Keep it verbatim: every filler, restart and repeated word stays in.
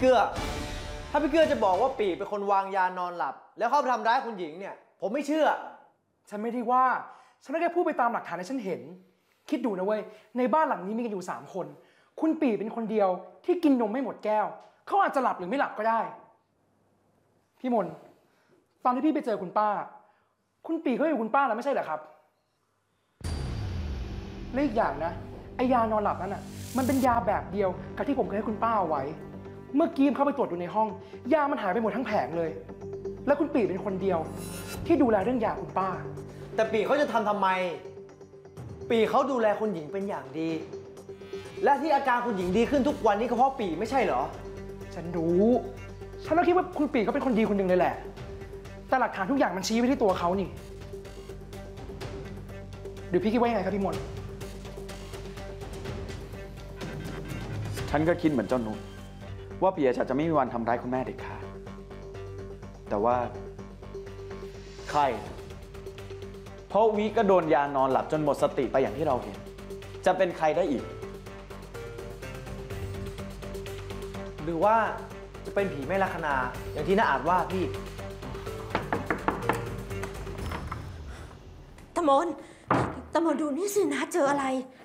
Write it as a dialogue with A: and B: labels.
A: เกื้อถ้าพี่เกื้อจะบอกว่าปีเป็นคนวางยานอนหลับแล้วเข้าไปทำร้ายคุณหญิงเนี่ยผมไม่เชื่อ
B: ฉันไม่ได้ว่าฉันแค่พูดไปตามหลักฐานที่ฉันเห็นคิดดูนะเว้ยในบ้านหลังนี้มีกันอยู่สามคนคุณปีเป็นคนเดียวที่กินนมไม่หมดแก้วเขาอาจจะหลับหรือไม่หลับก็ได้พี่มนตอนที่พี่ไปเจอคุณป้าคุณปีเขาอยู่คุณป้าแล้วไม่ใช่เหรอครับและอีกอย่างนะไอยานอนหลับนั้นอ่ะมันเป็นยาแบบเดียวกับที่ผมเคยให้คุณป้าเอาไว้เมื่อกี้เข้าไปตรวจดูในห้องยามันหายไปหมดทั้งแผงเลยแล้วคุณปีเป็นคนเดียวที่ดูแลเรื่องยาคุณป้า
A: แต่ปีเขาจะทำทำไมปีเขาดูแลคุณหญิงเป็นอย่างดีและที่อาการคุณหญิงดีขึ้นทุกวันนี้ก็เพราะปีไม่ใช่เหรอ
B: ฉันรู้ฉันก็คิดว่าคุณปีเขาเป็นคนดีคนหนึ่งเลยแหละแต่หลักฐานทุกอย่างมันชี้ไปที่ตัวเขานี่หรือพี่คิดว่ายังไงครับพี่มน
C: ฉันก็คิดเหมือนเจ้านุชว่าปีอาจจะไม่มีวันทำร้ายคุณแม่เด็ดขาดแต่ว่าใครเพราะวิก็โดนยานอนหลับจนหมดสติไปอย่างที่เราเห็นจะเป็นใครได้อีก
A: หรือว่าจะเป็นผีแม่ลัคนาอย่างที่น้าอาจว่าพี่
D: ตะมนตะมนดูนี่สินะเจออะไร